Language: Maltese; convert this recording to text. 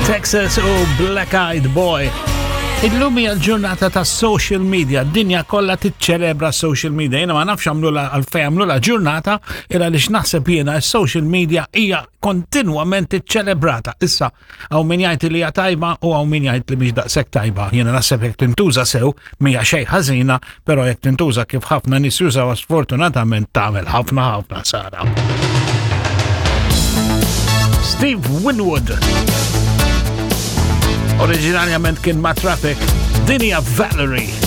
Texas u Black Eyed Boy. Illum hija l-ġurnata ta' social media, d-dinja kollha tiċċelebra social media. Jiena ma nafx għalfejn għamlu la ġurnata, ira li x'naħseb jiena s-social media hija kontinwament tiċċelebrata. Issa hawn min jgħid li hija tajba u hawn min jgħid li mhix daqshekk tajba. Jiena naħseb jekk tintuża sew mija xejn ħażina, però jekk tintuża kif ħafna nies jużaw sfortunatament tagħmel ħafna sara. Steve Winwood. Oriġinarjament kien ma' Traffic, din hija Valerie.